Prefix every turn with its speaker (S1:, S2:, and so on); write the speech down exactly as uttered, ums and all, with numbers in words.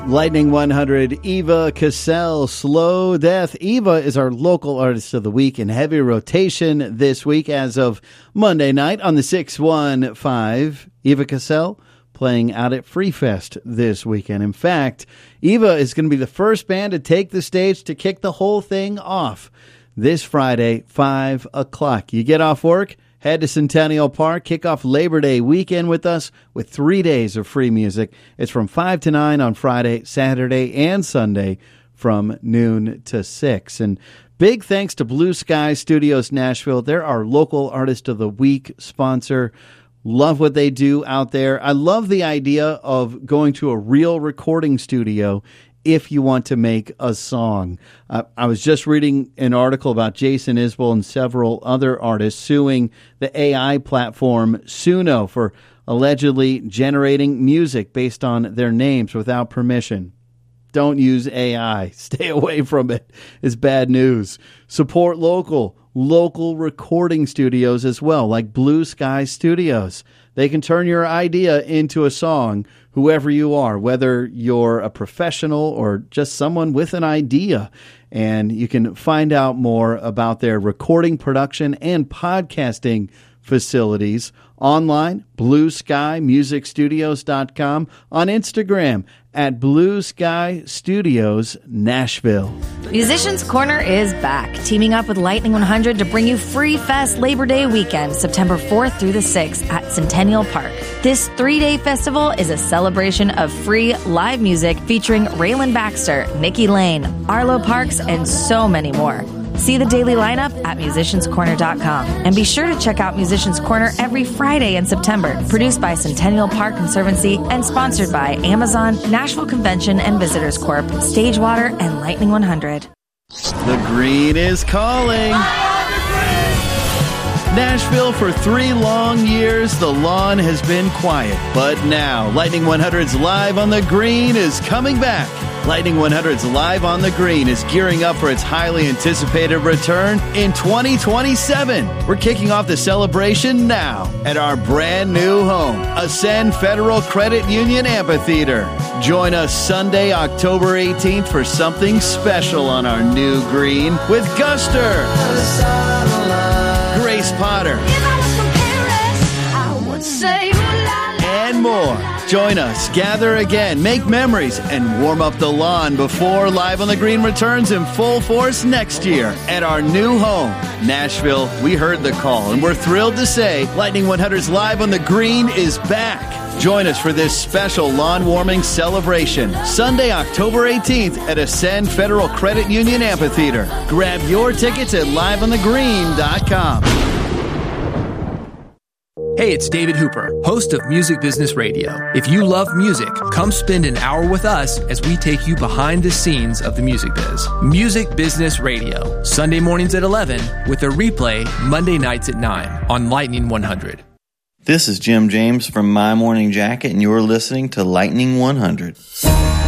S1: Lightning one hundred, Eva Cassell, Slow Death. Eva is our local artist of the week in heavy rotation this week as of Monday night on the six one five. Eva Cassell playing out at Free Fest this weekend. In fact, Eva is going to be the first band to take the stage to kick the whole thing off this Friday, five o'clock. You get off work, head to Centennial Park, kick off Labor Day weekend with us with three days of free music. It's from five to nine on Friday, Saturday, and Sunday from noon to six. And big thanks to Blue Sky Studios Nashville. They're our local artist of the week sponsor. Love what they do out there. I love the idea of going to a real recording studio if you want to make a song. Uh, I was just reading an article about Jason Isbell and several other artists suing the A I platform Suno for allegedly generating music based on their names without permission. Don't use A I. Stay away from it. It's bad news. Support local. Local recording studios as well, like Blue Sky Studios. They can turn your idea into a song, whoever you are, whether you're a professional or just someone with an idea. And you can find out more about their recording, production, and podcasting facilities online, blue sky music studios dot com, on Instagram at Blue Sky Studios Nashville.
S2: Musicians Corner is back, teaming up with Lightning one hundred to bring you Free Fest Labor Day weekend, September fourth through the sixth at Centennial Park. This three-day festival is a celebration of free live music featuring Raylan Baxter, Nikki Lane, Arlo Parks, and so many more. See the daily lineup at musicians corner dot com. And be sure to check out Musicians Corner every Friday in September. Produced by Centennial Park Conservancy and sponsored by Amazon, Nashville Convention and Visitors Corp, Stagewater, and Lightning one hundred.
S1: The green is calling. Nashville, for three long years, the lawn has been quiet. But now, Lightning one hundred's Live on the Green is coming back. Lightning one hundred's Live on the Green is gearing up for its highly anticipated return in twenty twenty-seven. We're kicking off the celebration now at our brand new home, Ascend Federal Credit Union Amphitheater. Join us Sunday, October eighteenth for something special on our new green with Guster, Grace Potter, and more. Join us, gather again, make memories, and warm up the lawn before Live on the Green returns in full force next year at our new home, Nashville. We heard the call, and we're thrilled to say Lightning one hundred's Live on the Green is back. Join us for this special lawn warming celebration, Sunday, October eighteenth at Ascend Federal Credit Union Amphitheater. Grab your tickets at live on the green dot com.
S3: Hey, it's David Hooper, host of Music Business Radio. If you love music, come spend an hour with us as we take you behind the scenes of the music biz. Music Business Radio, Sunday mornings at eleven, with a replay Monday nights at nine on Lightning one hundred.
S4: This is Jim James from My Morning Jacket, and you're listening to Lightning one hundred.